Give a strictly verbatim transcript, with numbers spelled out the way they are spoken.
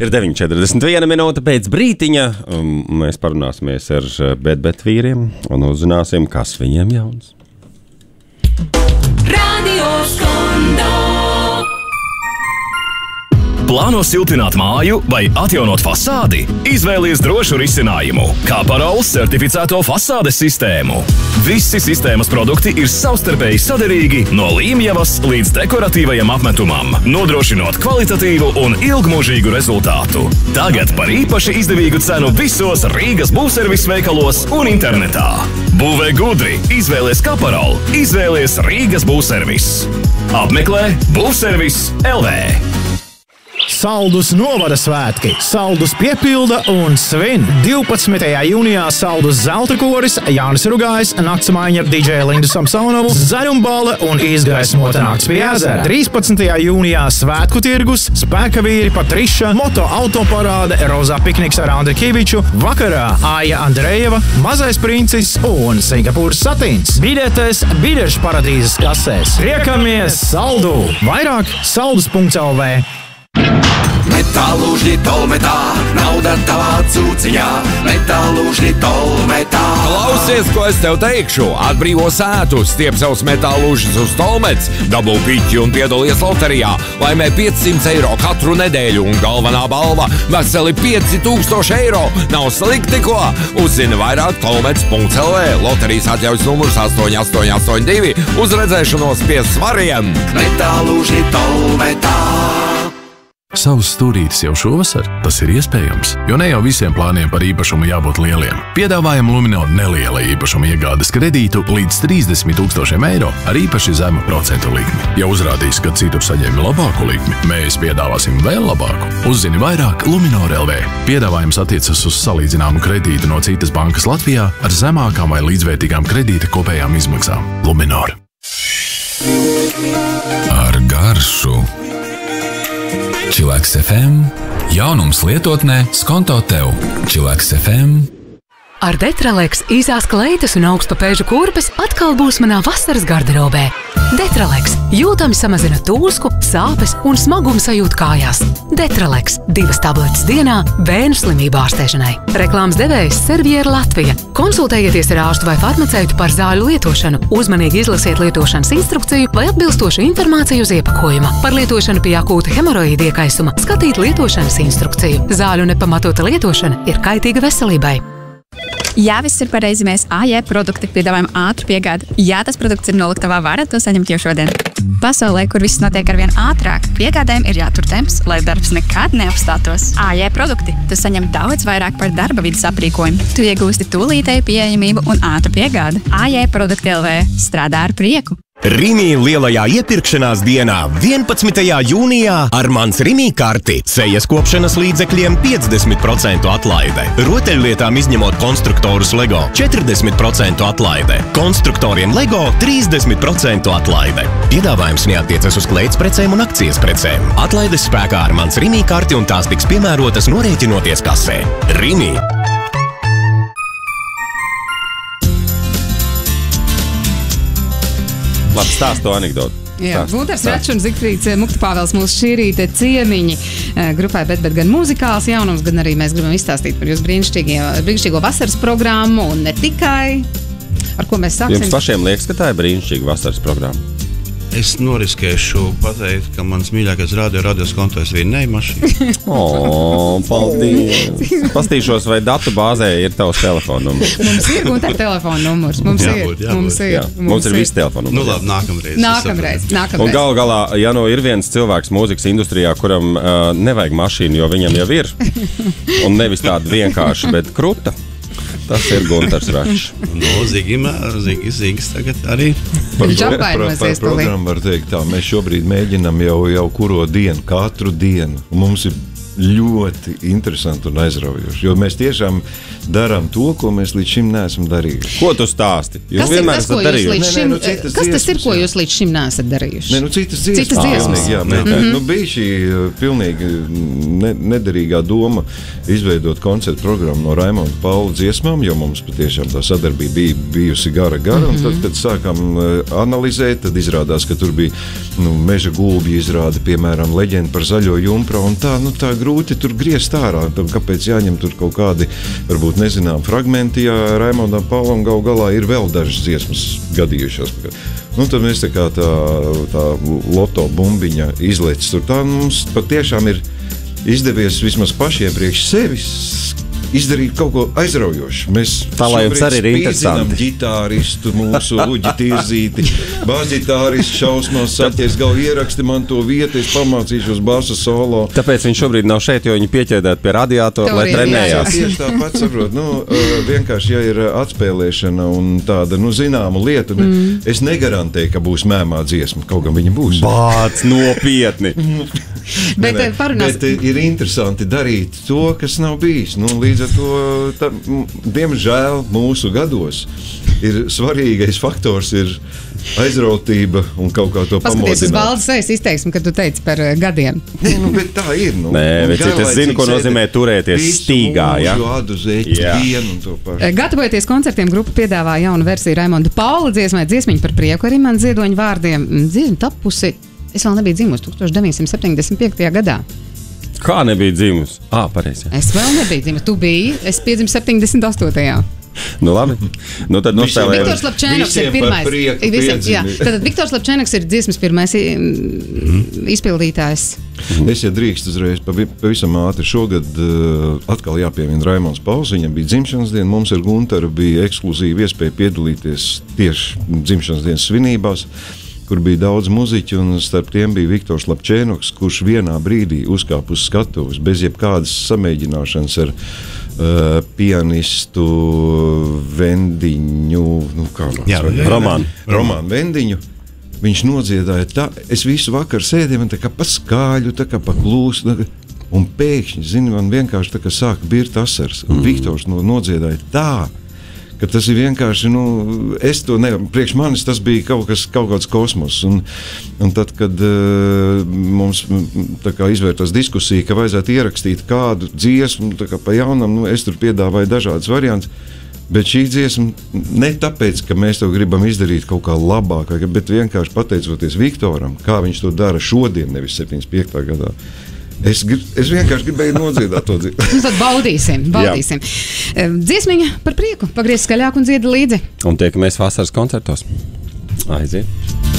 Ir deviņi četrdesmit viena minūte pēc brītiņa. Mēs parunāsimies ar bet-bet vīriem un uzzināsim, kas viņiem jauns. Radio Skondo. Plāno siltināt māju vai atjaunot fasādi? Izvēlies drošu risinājumu – Kaparols certificēto fasādes sistēmu. Visi sistēmas produkti ir savstarpēji saderīgi no līmjavas līdz dekoratīvajam apmetumam, nodrošinot kvalitatīvu un ilgmūžīgu rezultātu. Tagad par īpaši izdevīgu cenu visos Rīgas būvservis veikalos un internetā. Būvē gudri, izvēlies Kaparolu, izvēlies Rīgas būvservis. Apmeklē būvservis L V. Saldus novada svētki. Saldus piepilda un svin. divpadsmitajā jūnijā Saldus zelta koris, Jānis Rugājs, naktsmaiņa ar D J Lindu Samsonovu, zaļumbale un izgaismota nakts pie ezera. trīspadsmitajā jūnijā svētku tirgus, spēka vīri Patriša, moto autoparāde, rozā pikniks ar Andri Kiviču, vakarā Aija Andrejeva, mazais princis un Singapūras satīns. Biļetes biļešu paradīzes kasēs. Riekamies Saldu! Vairāk saldus punkts L V. Metālūžņi tolmetā, nauda tavā cūciņā. Metālūžņi tolmetā. Klausies, ko es tev teikšu. Atbrīvo sētu, stiep savus metālūžņus uz tolmets, dabū piķi un piedalies loterijā. Laimē piecsimt eiro katru nedēļu un galvenā balva veseli pieci tūkstoši eiro. Nav slikti, ko? Uzzini vairāk tolmets punkts L V. Loterijas atļaujas numurs astoņi astoņi astoņi divi. Uz redzēšanos pie svariem. Metālūžņi tolmetā. Savus stūrītes jau šovasar? Tas ir iespējams, jo ne jau visiem plāniem par īpašumu jābūt lieliem. Piedāvājam Luminor neliela īpašuma iegādes kredītu līdz trīsdesmit tūkstošiem eiro ar īpaši zemu procentu likmi. Ja uzrādīs, ka citur saņēmi labāku likmi, mēs piedāvāsim vēl labāku. Uzzini vairāk Luminor L V. Piedāvājums attiecas uz salīdzināmu kredītu no citas bankas Latvijā ar zemākām vai līdzvērtīgām kredīta kopējām izmaksām. Luminor. Ar garšu. Chillax F M, jaunums lietotnē, skonto tev. Chillax F M. Ar Detralex īsās kleitas un augstpapēžu kurpes atkal būs manā vasaras garderobē. Detralex jūtami samazina tūsku, sāpes un smagumu sajūtu kājās. Detralex divas tabletes dienā vēnu slimību ārstēšanai. Reklāmas devējs Serviera Latvija. Konsultējieties ar ārstu vai farmaceitu par zāļu lietošanu. Uzmanīgi izlasiet lietošanas instrukciju vai atbilstošu informāciju uz iepakojuma. Par lietošanu pie akūta hemoroīda iekaisuma skatīt lietošanas instrukciju. Zāļu nepamatota lietošana ir kaitīga veselībai. Jā, viss ir pareizi. Mēs A J produkti piedāvājam ātru piegādi. Jā, tas produkts ir noliktavā, varat to saņemt jau šodien. Pasaulē, kur viss notiek arvien ātrāk, piegādēm ir jātur temps, lai darbs nekad neapstātos. A J produkti. Tu saņem daudz vairāk par darba vidas aprīkojumu. Tu iegūsti tūlītēju pieejamību un ātru piegādi. A J produkti L V strādā ar prieku. Rimi lielajā iepirkšanās dienā vienpadsmitajā jūnijā ar mans Rimi karti sejas kopšanas līdzekļiem piecdesmit procentu atlaide. Rotaļlietām izņemot konstruktorus Lego četrdesmit procentu atlaide. Konstruktoriem Lego trīsdesmit procentu atlaide. Piedāvājums neattiecas uz kleitsprecēm un akcijas precēm. Atlaides spēkā ar mans Rimi karti un tās tiks piemērotas norēķinoties kasē. Rimi. Labi, stāst to anekdotu. Jā, Gunārs Račs un Zigfrīds Mukta Pāvels mūsu šī rīta ciemiņi grupai, bet, bet gan muzikāls jaunums, gan arī mēs gribam izstāstīt par jūsu brīnišķīgo vasaras programmu un ne tikai. Ar ko mēs sāksim? Jums pašiem liekas, ka tā ir brīnišķīga vasaras programma? Es noriskēšu pateikt, ka mans mīļākais radio radio skonto es vinnēju mašīnu. O, paldies! Pastīšos, vai datu bāzē ir tavs telefona numurs. Mums ir Gunār telefona numurs. Mums ir. Jābūt, jābūt. Mums ir. Jā, mums ir visi telefona numurs. Nu labi, nākamreiz. Nākamreiz. Nākamreiz. Un gal galā, ja nu ir viens cilvēks mūzikas industrijā, kuram uh, nevajag mašīnu, jo viņam jau ir, un nevis tāda vienkārši, bet kruta, tas ir Gunārs Račs. No, Zigimā, Zigis, Zigis tagad arī. Viņš apvainosies par programmu var teikt tā, mēs šobrīd mēģinam jau, jau kuro dienu, katru dienu. Un mums ir ļoti interesanti un aizraujoši, jo mēs tiešām darām to, ko mēs līdz šim neesam darījuši. Ko tu stāsti? Jūs kas vienmēr ir tas, esat darījuši? Šim, nē, nē, nu, citas kas tas dziesmas, ir, ko jā. jūs līdz šim neesat darījuši? Nē, nu citas dziesmas. Citas dziesmas. Jā, jā, Mm-hmm. nu, bija šī pilnīgi ne, nederīgā doma izveidot koncertu programmu no Raimonda Paula dziesmām, jo mums patiešām tā sadarbība bija bijusi gara, gara, mm-hmm. un tad, kad sākām analizēt, tad izrādās, ka tur bija nu, Meža gulbji izrāda, piemēram, leģenda par zaļo jumpra, un tā, nu, tā grūti tur griezt ārā. Tam, kāpēc jāņem tur kaut kādi, varbūt nezinām, fragmenti, ja Raimondam Paulam gal galā ir vēl dažas dziesmas gadījušās. Nu, tad mēs tā kā tā, tā loto bumbiņa izlecis. Tur tā mums patiešām ir izdevies vismaz pašiem priekš sevis izdarīt kaut ko aizraujošu. Mēs tā, lai jums arī ir interesanti. Ģitāristu, mūsu Uģi Tirzīti, bāzģitāristu šausmās saķers, gal ieraksti man to vietu, es pamācīšos basa solo. Tāpēc viņš šobrīd nav šeit, jo viņu pieķēdēt pie radiātora, lai trenējās. Tieši tāpat saprot, nu, vienkārši, ja ir atspēlēšana un tāda, nu, zināma lieta, mm. es negarantēju, ka būs mēmā dziesma, kaut gan viņa būs. Bāc, nopietni! bet, ne, ne, bet ir interesanti darīt to, kas nav bijis. Nu, līdz ar to, tā, diemžēl, mūsu gados ir svarīgais faktors ir aizrautība un kaut kā to pamodināt. Paskaties uz Valdes sejas izteiksmi, kad tu teici par gadiem. Nē, nu, bet tā ir. Nu, Nē, bet es zinu, ko nozīmē turēties stīgā. Ja? Ādu, zeķi, dienu un to pašu. Gatavojoties koncertiem, grupa piedāvā jaunu versiju Raimonda Paula dziesmai Dziesmiņa par prieku, arī man Ziedoņa vārdiem. Dziesma tapusi, es vēl nebiju dzimusi tukstāš deviņsimt septiņdesmit piektajā gadā. Kā nebija dzimusi? Ā, pareizi. Es vēl nebiju dzimusi. Tu biji, es piedzimu septiņdesmit astotajā. Nu labi. Nu tad nospēlējam. Viktors Lapčēnoks ir pirmais. Visiem, jā. Tad Viktors Lapčēnoks ir dziesmas pirmais mm. izpildītājs. Es, ja drīkst uzreiz pavisam ātri, šogad uh, atkal jāpiemina Raimonds Pauls, viņam bija dzimšanas diena, mums ar Guntaru bija ekskluzīva iespēja piedalīties tieši dzimšanas dienas svinībās, kur bija daudz muziķu, un starp tiem bija Viktors Lapčēnoks, kurš vienā brīdī uzkāpa uz skatuves bez jebkādas samēģināšanas ar uh, pianistu Vendiņu, nu kā Jā, Romānu. Romānu Vendiņu. Viņš nodziedāja tā, es visu vakaru sēdēju, man tā kā pa skāļu, tā kā pa klūsu, un pēkšņi, zini, man vienkārši tā kā sāka birt asars, un mm. Viktors no, nodziedāja tā, ka tas ir vienkārši, nu, es to nevaru, priekš manis tas bija kaut kas, kaut kāds kosmos, un, un tad, kad uh, mums tā kā izvērtās diskusija, ka vajadzētu ierakstīt kādu dziesmu, tā kā pa jaunam, nu, es tur piedāvāju dažādas variants, bet šī dziesma ne tāpēc, ka mēs to gribam izdarīt kaut kā labāk, bet vienkārši pateicoties Viktoram, kā viņš to dara šodien, nevis septiņdesmit piektā gadā. Es, grib, es vienkārši gribēju nodziedāt to dziesmu. Nu, tad baudīsim, baudīsim. Dziesmiņa par prieku, pagriez skaļāk un dziedi līdzi. Un tiekamies vasaras koncertos. Aiziet!